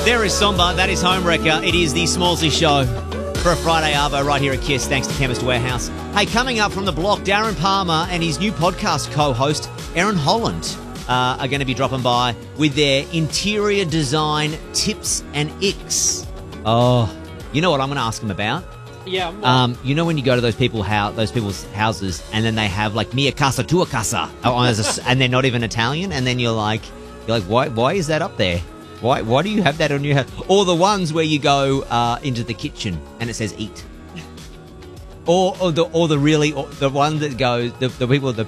There is Somba. That is Homewrecker. It is the Smallsy Show for a Friday Arvo right here at KISS, thanks to Chemist Warehouse. Hey, coming up from the block, Darren Palmer and his new podcast co-host, Erin Holland, are going to be dropping by with their interior design tips and icks. Oh, you know what I'm going to ask them about? Yeah. You know when you go to those people's houses and then they have like mia casa tua casa, and they're not even Italian, and then you're like, why is that up there? Why do you have that on your house? Or the ones where you go into the kitchen and it says eat. Or the one that goes the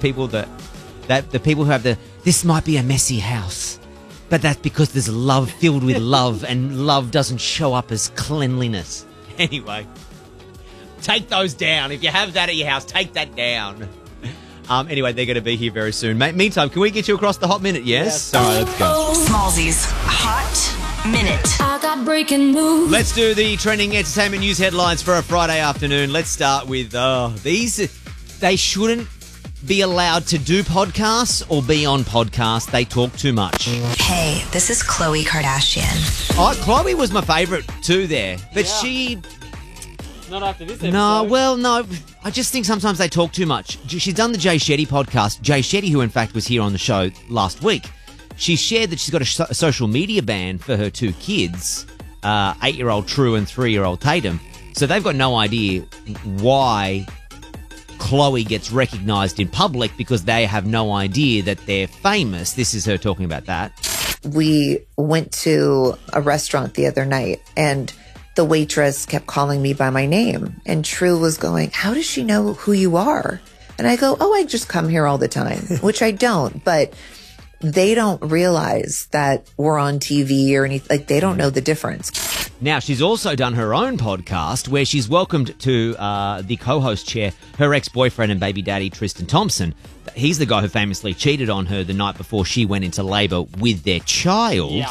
people who have this might be a messy house, but that's because there's love filled with love, and love doesn't show up as cleanliness. Anyway, take those down. If you have that at your house, take that down. Anyway, they're going to be here very soon. Meantime, can we get you across the hot minute? Yes? All right, let's go. Smallsy's Hot Minute. I got breaking news. Let's do the trending entertainment news headlines for a Friday afternoon. Let's start with these. They shouldn't be allowed to do podcasts or be on podcasts. They talk too much. Hey, this is Khloe Kardashian. Oh, Khloe was my favourite too there. But Yeah. she... Not after this episode. No. I just think sometimes they talk too much. She's done the Jay Shetty podcast. Jay Shetty, who in fact was here on the show last week, she shared that she's got a social media ban for her two kids, 8-year-old True and 3-year-old Tatum. So they've got no idea why Khloe gets recognised in public, because they have no idea that they're famous. This is her talking about that. We went to a restaurant the other night and the waitress kept calling me by my name. And True was going, how does she know who you are? And I go, I just come here all the time, which I don't. But they don't realize that we're on TV or anything. Like, they don't know the difference. Now, she's also done her own podcast where she's welcomed to the co-host chair her ex-boyfriend and baby daddy, Tristan Thompson. He's the guy who famously cheated on her the night before she went into labour with their child. Yeah.